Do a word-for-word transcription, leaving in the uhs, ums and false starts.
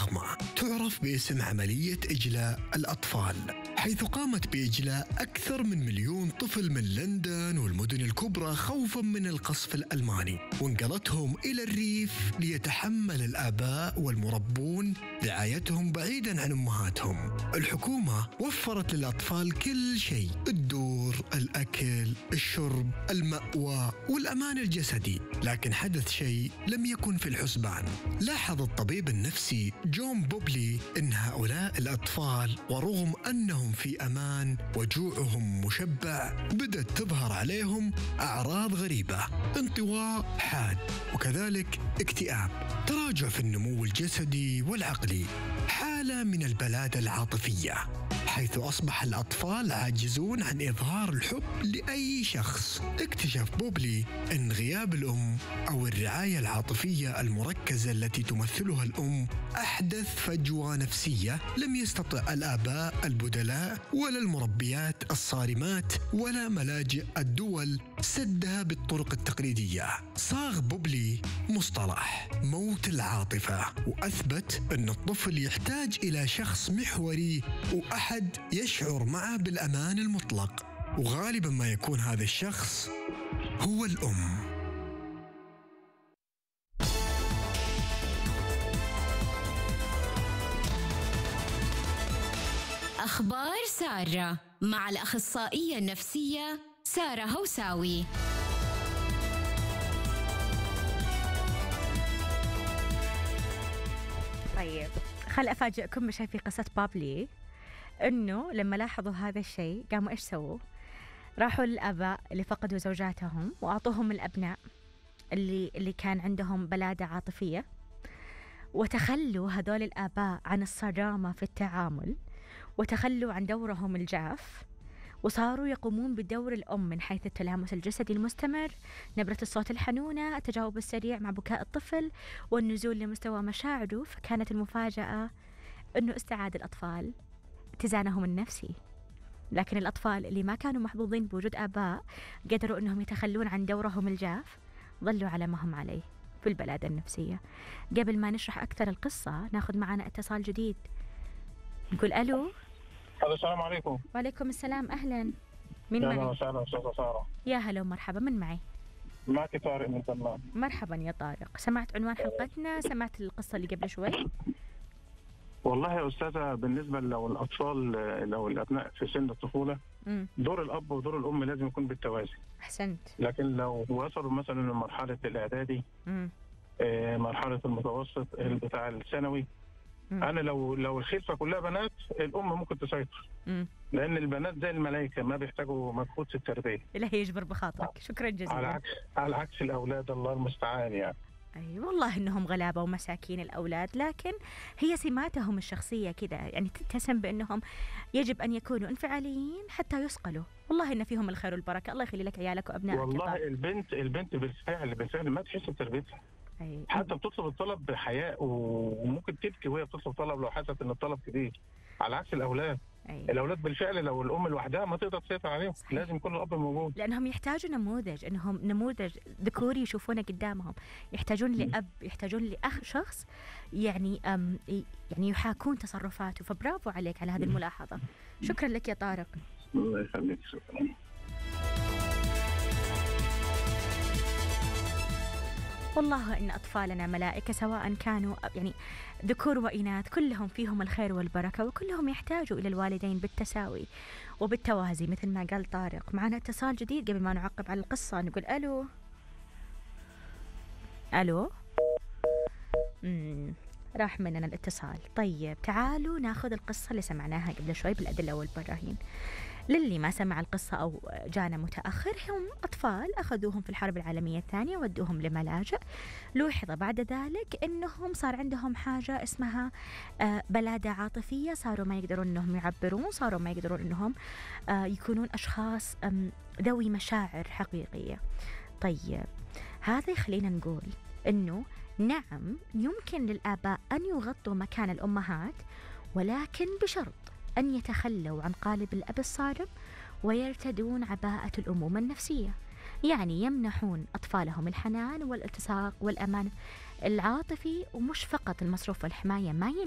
ضخمة تعرف باسم عملية إجلاء الأطفال، حيث قامت بإجلاء أكثر من مليون طفل من لندن والمدن الكبرى خوفاً من القصف الألماني، وانقلتهم إلى الريف ليتحمل الآباء والمربون رعايتهم بعيداً عن أمهاتهم. الحكومة وفرت للأطفال كل شيء: الدور، الأكل، الشرب، المأوى والأمان الجسدي. لكن حدث شيء لم يكن في الحسبان. لاحظ الطبيب النفسي جون بوبلي أن هؤلاء الأطفال ورغم أنهم في أمان وجوعهم مشبع بدأت تظهر عليهم أعراض غريبة: انطواء حاد، وكذلك اكتئاب، تراجع في النمو الجسدي والعقلي، حالة من البلادة العاطفية، حيث أصبح الأطفال عاجزون عن إظهار الحب لأي شخص. اكتشف بوبلي أن غياب الأم أو الرعاية العاطفية المركزة التي تمثلها الأم أحدث فجوة نفسية لم يستطع الآباء البدلاء ولا المربيات الصارمات ولا ملاجئ الدول سدها بالطرق التقليدية. صاغ بوبلي مصطلح موت العاطفة، وأثبت أن الطفل يحتاج إلى شخص محوري وأحد يشعر معه بالأمان المطلق، وغالبا ما يكون هذا الشخص هو الأم. أخبار سارة مع الأخصائية النفسية سارة هوساوي. طيب، خل أفاجئكم بشيء في قصة بابلي، إنه لما لاحظوا هذا الشيء قاموا إيش سووا؟ راحوا للآباء اللي فقدوا زوجاتهم وأعطوهم الأبناء اللي اللي كان عندهم بلادة عاطفية، وتخلوا هذول الآباء عن الصرامة في التعامل، وتخلوا عن دورهم الجاف، وصاروا يقومون بدور الأم من حيث التلامس الجسدي المستمر، نبرة الصوت الحنونة، التجاوب السريع مع بكاء الطفل، والنزول لمستوى مشاعره. فكانت المفاجأة أنه استعاد الأطفال اتزانهم النفسي. لكن الأطفال اللي ما كانوا محظوظين بوجود آباء قدروا أنهم يتخلون عن دورهم الجاف، ظلوا على ما هم عليه في البلادة النفسية. قبل ما نشرح أكثر القصة ناخذ معنا اتصال جديد. نقول ألو. السلام عليكم. وعليكم السلام، أهلا. من معي؟ أهلا وسهلا أستاذة سارة. يا هلا ومرحبا، من معي؟ معك طارق من دمام. مرحبا يا طارق، سمعت عنوان حلقتنا؟ سمعت القصة اللي قبل شوي؟ والله يا أستاذة، بالنسبة لو الأطفال لو الأبناء في سن الطفولة م. دور الأب ودور الأم لازم يكون بالتوازي. أحسنت. لكن لو وصلوا مثلا لمرحلة الإعدادي، آه مرحلة المتوسط، بتاع الثانوي، أنا لو لو الخلفة كلها بنات، الأم ممكن تسيطر، مم. لأن البنات زي الملائكة ما بيحتاجوا مجهود في التربية. إلهي يجبر بخاطرك. شكرا جزيلا. على عكس على عكس الأولاد، الله المستعان يعني. أي والله إنهم غلابة ومساكين الأولاد، لكن هي سماتهم الشخصية كذا، يعني تتسم بأنهم يجب أن يكونوا انفعاليين حتى يصقلوا. والله إن فيهم الخير والبركة. الله يخلي لك عيالك وأبنائك. والله البنت البنت بالفعل بالفعل ما تحس بتربيتها. أي. حتى بتطلب الطلب بحياء، وممكن تبكي وهي بتطلب طلب لو حست ان الطلب كبير، على عكس الاولاد. أي. الاولاد بالفعل لو الام لوحدها ما تقدر تسيطر عليهم. صحيح. لازم يكون الاب موجود، لانهم يحتاجوا نموذج، انهم نموذج ذكوري يشوفونه قدامهم، يحتاجون لاب، يحتاجون لاخ شخص يعني أم يعني يحاكون تصرفاته. فبرافو عليك على هذه الملاحظه. شكرا لك يا طارق. الله يخليك. شكرا. والله إن أطفالنا ملائكة، سواء كانوا يعني ذكور وإناث، كلهم فيهم الخير والبركة، وكلهم يحتاجوا إلى الوالدين بالتساوي وبالتوازي مثل ما قال طارق. معنا اتصال جديد قبل ما نعقب على القصة. نقول ألو. ألو. مم. راح مننا الاتصال. طيب تعالوا ناخذ القصة اللي سمعناها قبل شوي بالأدلة والبراهين. للي ما سمع القصة أو جانا متأخر، هم أطفال أخذوهم في الحرب العالمية الثانية ودوهم لملاجئ. لوحظ بعد ذلك أنهم صار عندهم حاجة اسمها بلادة عاطفية، صاروا ما يقدرون أنهم يعبرون، صاروا ما يقدرون أنهم يكونون أشخاص ذوي مشاعر حقيقية. طيب هذا يخلينا نقول أنه نعم يمكن للآباء أن يغطوا مكان الأمهات، ولكن بشرط أن يتخلوا عن قالب الأب الصارم ويرتدون عباءة الأمومة النفسية، يعني يمنحون أطفالهم الحنان والالتصاق والأمان العاطفي، ومش فقط المصروف والحماية. ما